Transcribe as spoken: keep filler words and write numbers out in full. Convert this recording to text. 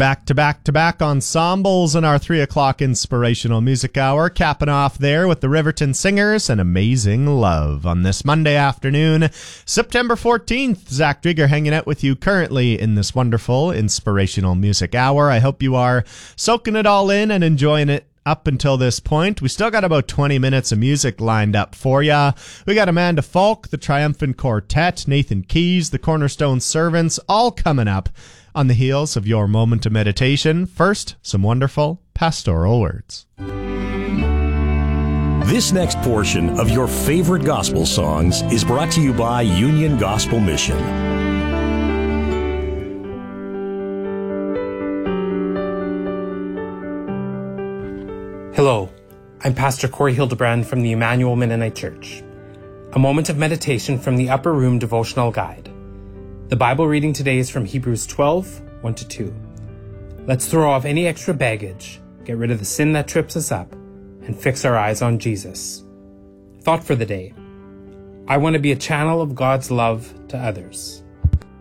back to back to back ensembles in our three o'clock inspirational music hour, capping off there with the Riverton Singers and Amazing Love on this Monday afternoon, September fourteenth. Zach Drieger hanging out with you currently in this wonderful inspirational music hour. I hope you are soaking it all in and enjoying it up until this point. We still got about twenty minutes of music lined up for ya. We got Amanda Falk, the Triumphant Quartet, Nathan Keys, the Cornerstone Servants, all coming up on the heels of your moment of meditation. First, some wonderful pastoral words. This next portion of your favorite gospel songs is brought to you by Union Gospel Mission. Hello, I'm Pastor Corey Hildebrand from the Emmanuel Mennonite Church. A moment of meditation from the Upper Room Devotional Guide. The Bible reading today is from Hebrews twelve, one to two. Let's throw off any extra baggage, get rid of the sin that trips us up, and fix our eyes on Jesus. Thought for the day. I want to be a channel of God's love to others.